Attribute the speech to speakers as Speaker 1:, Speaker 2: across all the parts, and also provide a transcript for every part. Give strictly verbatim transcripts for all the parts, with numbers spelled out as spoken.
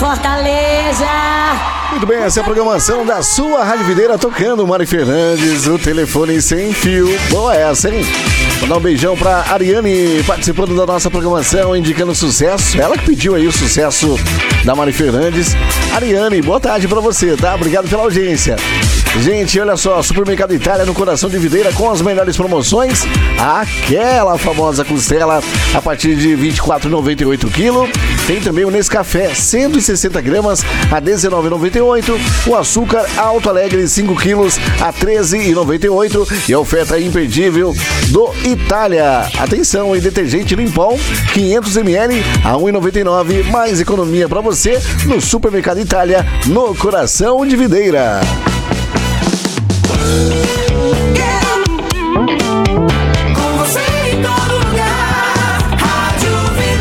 Speaker 1: Fortaleza.
Speaker 2: Muito bem, essa é a programação da sua Rádio Videira, tocando Mari Fernandes, o telefone sem fio. Boa essa, hein? Vou dar um beijão pra Ariane, participando da nossa programação, indicando sucesso. Ela que pediu aí o sucesso da Mari Fernandes. Ariane, boa tarde pra você, tá? Obrigado pela audiência. Gente, olha só, Supermercado Itália no coração de Videira com as melhores promoções. Aquela famosa costela a partir de vinte e quatro reais e noventa e oito centavos quilo. Tem também o Nescafé cento e sessenta gramas a dezenove reais e noventa e oito centavos. O açúcar Alto Alegre cinco quilos a treze reais e noventa e oito centavos. E a oferta imperdível do Itália. Atenção, e detergente Limpol quinhentos mililitros a um real e noventa e nove centavos. Mais economia para você no Supermercado Itália no coração de Videira.
Speaker 3: Com você em todo lugar, Rádio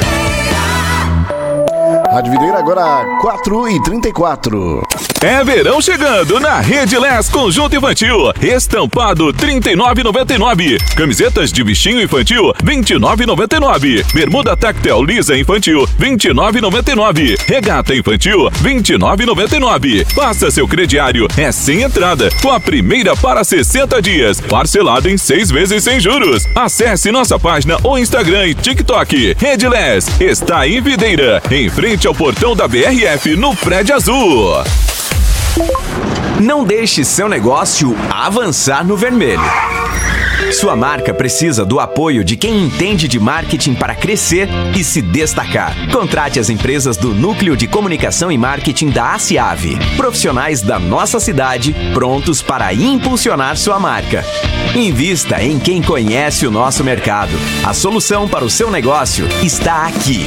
Speaker 3: Videira.
Speaker 2: Rádio Videira agora quatro e trinta e quatro.
Speaker 4: É verão chegando na Rede Les Conjunto Infantil. Estampado trinta e nove reais e noventa e nove centavos. Camisetas de bichinho infantil vinte e nove reais e noventa e nove centavos. Bermuda tactel lisa infantil vinte e nove reais e noventa e nove centavos. Regata infantil vinte e nove reais e noventa e nove centavos. Faça seu crediário, é sem entrada, com a primeira para sessenta dias, parcelado em seis vezes sem juros. Acesse nossa página ou Instagram e TikTok. Rede Les está em Videira, em frente ao portão da B R F no Prédio Azul.
Speaker 5: Não deixe seu negócio avançar no vermelho. Sua marca precisa do apoio de quem entende de marketing para crescer e se destacar. Contrate as empresas do Núcleo de Comunicação e Marketing da ACIAV. Profissionais da nossa cidade prontos para impulsionar sua marca. Invista em quem conhece o nosso mercado. A solução para o seu negócio está aqui.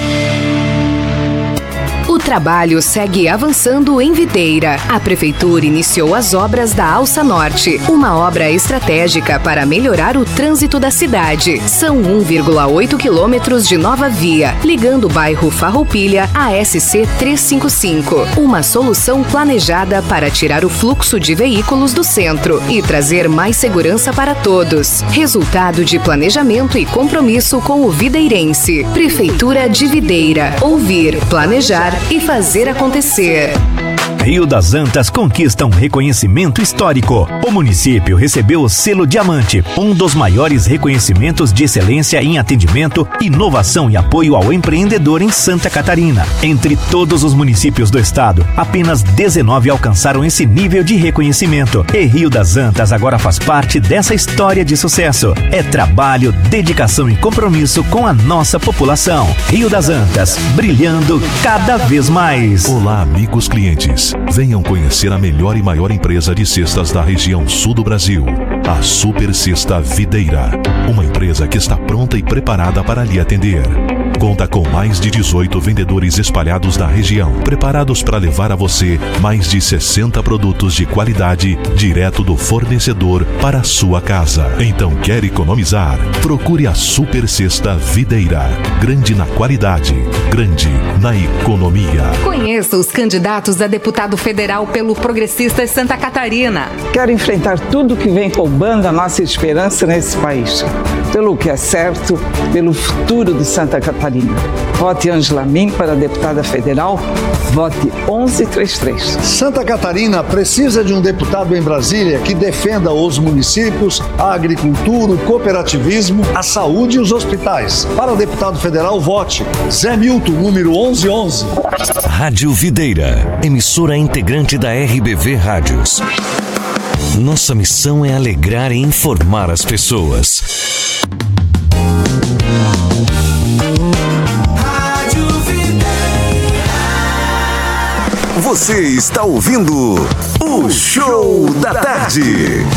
Speaker 6: O trabalho segue avançando em Videira. A Prefeitura iniciou as obras da Alça Norte, uma obra estratégica para melhorar o trânsito da cidade. São um vírgula oito quilômetros de nova via, ligando o bairro Farroupilha à S C trezentos e cinquenta e cinco. Uma solução planejada para tirar o fluxo de veículos do centro e trazer mais segurança para todos. Resultado de planejamento e compromisso com o videirense. Prefeitura de Videira. Ouvir, planejar e fazer acontecer.
Speaker 7: Rio das Antas conquista um reconhecimento histórico. O município recebeu o selo Diamante, um dos maiores reconhecimentos de excelência em atendimento, inovação e apoio ao empreendedor em Santa Catarina. Entre todos os municípios do estado, apenas dezenove alcançaram esse nível de reconhecimento. E Rio das Antas agora faz parte dessa história de sucesso. É trabalho, dedicação e compromisso com a nossa população. Rio das Antas, brilhando cada vez mais.
Speaker 8: Olá, amigos clientes. Venham conhecer a melhor e maior empresa de cestas da região sul do Brasil, a Super Cesta Videira, uma empresa que está pronta e preparada para lhe atender. Conta com mais de dezoito vendedores espalhados na região, preparados para levar a você mais de sessenta produtos de qualidade direto do fornecedor para a sua casa. Então, quer economizar? Procure a Super Cesta Videira. Grande na qualidade, grande na economia.
Speaker 9: Conheça os candidatos a deputado federal pelo Progressistas Santa Catarina.
Speaker 10: Quero enfrentar tudo que vem roubando a nossa esperança nesse país. Pelo que é certo, pelo futuro de Santa Catarina. Vote Ângela Min para deputada federal. Vote onze trinta e três.
Speaker 11: Santa Catarina precisa de um deputado em Brasília que defenda os municípios, a agricultura, o cooperativismo, a saúde e os hospitais. Para o deputado federal, vote Zé Milton, número onze onze.
Speaker 12: Rádio Videira, emissora integrante da R B V Rádios. Nossa missão é alegrar e informar as pessoas.
Speaker 13: Você está ouvindo o Show da Tarde.